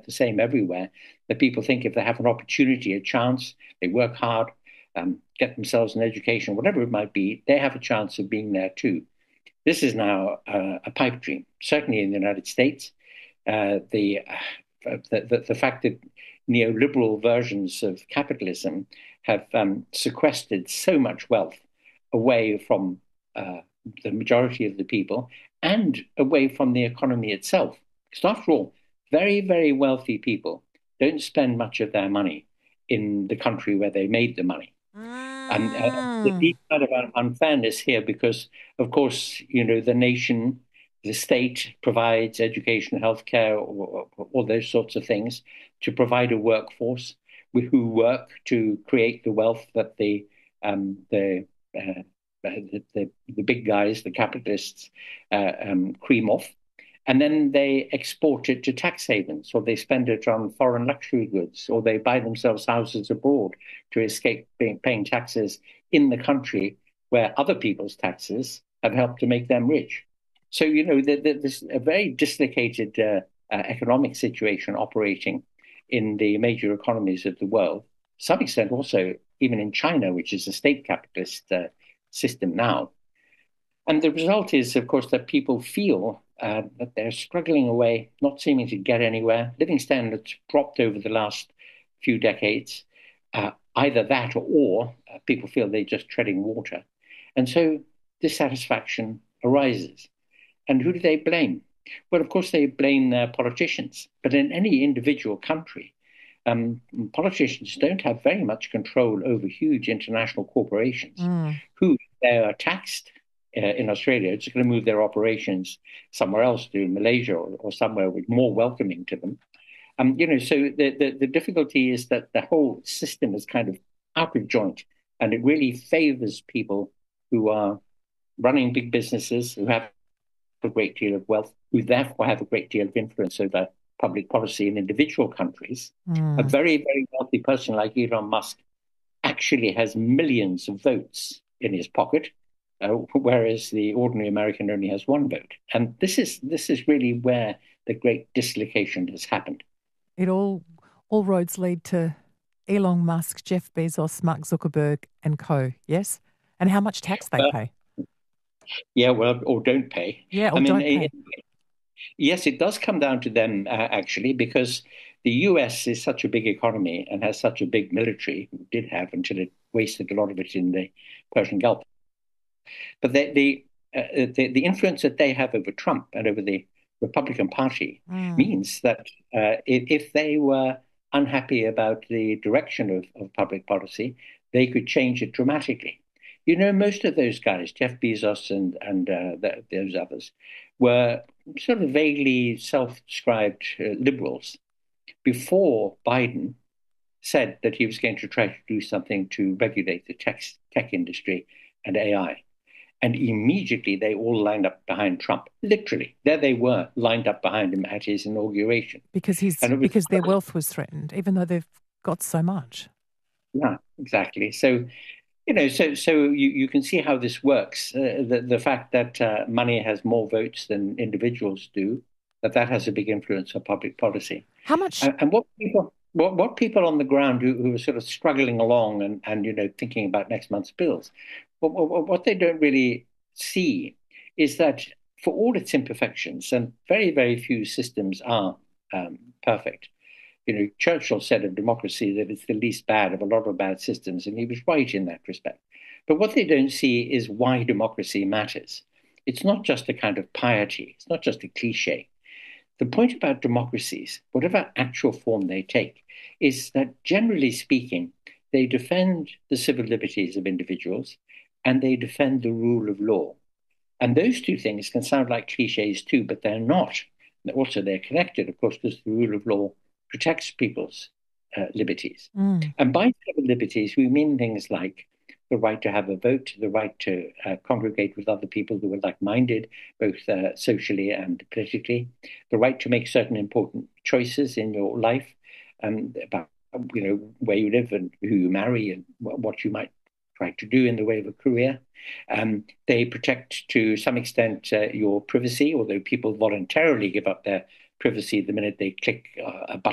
the same everywhere, that people think if they have an opportunity, a chance, they work hard, get themselves an education, whatever it might be, they have a chance of being there too. This is now a pipe dream, certainly in the United States. The fact that neoliberal versions of capitalism have sequestered so much wealth away from the majority of the people and away from the economy itself. Because after all, very, very wealthy people don't spend much of their money in the country where they made the money. And the kind of unfairness here, because of course, the nation, the state provides education, healthcare, all those sorts of things to provide a workforce who work to create the wealth that the big guys, the capitalists, cream off. And then they export it to tax havens, or they spend it on foreign luxury goods, or they buy themselves houses abroad to escape paying taxes in the country where other people's taxes have helped to make them rich. So, there's a very dislocated economic situation operating in the major economies of the world. To some extent also, even in China, which is a state capitalist system now. And the result is, of course, that people feel that they're struggling away, not seeming to get anywhere. Living standards dropped over the last few decades. Either that or people feel they're just treading water. And so dissatisfaction arises. And who do they blame? Well, of course, they blame their politicians. But in any individual country, politicians don't have very much control over huge international corporations who they are taxed. In Australia, it's going to move their operations somewhere else, to Malaysia or somewhere with more welcoming to them. So the difficulty is that the whole system is kind of out of joint, and it really favors people who are running big businesses, who have a great deal of wealth, who therefore have a great deal of influence over public policy in individual countries. A very, very wealthy person like Elon Musk actually has millions of votes in his pocket. Whereas the ordinary American only has one vote. And this is really where the great dislocation has happened. It all roads lead to Elon Musk, Jeff Bezos, Mark Zuckerberg and co, yes? And how much tax they pay. Yeah, well, or don't pay. Yeah, or don't pay. Yes, it does come down to them, actually, because the US is such a big economy and has such a big military, did have until it wasted a lot of it in the Persian Gulf. But the influence that they have over Trump and over the Republican Party means that if they were unhappy about the direction of public policy, they could change it dramatically. Most of those guys, Jeff Bezos and those others, were sort of vaguely self-described liberals before Biden said that he was going to try to do something to regulate the tech industry and AI. And immediately they all lined up behind Trump. Literally, there they were, lined up behind him at his inauguration. Because their wealth was threatened, even though they've got so much. Yeah, exactly. So, you can see how this works. The fact that money has more votes than individuals do, that has a big influence on public policy. How much? And what people on the ground who are sort of struggling along and thinking about next month's bills, what they don't really see is that for all its imperfections, and very, very few systems are perfect. Churchill said of democracy that it's the least bad of a lot of bad systems, and he was right in that respect. But what they don't see is why democracy matters. It's not just a kind of piety. It's not just a cliche. The point about democracies, whatever actual form they take, is that generally speaking, they defend the civil liberties of individuals and they defend the rule of law. And those two things can sound like cliches too, but they're not. Also, they're connected, of course, because the rule of law protects people's liberties. And by civil liberties, we mean things like the right to have a vote, the right to congregate with other people who are like-minded, both socially and politically, the right to make certain important choices in your life about where you live and who you marry and what you might try to do in the way of a career. They protect, to some extent, your privacy, although people voluntarily give up their privacy the minute they click a button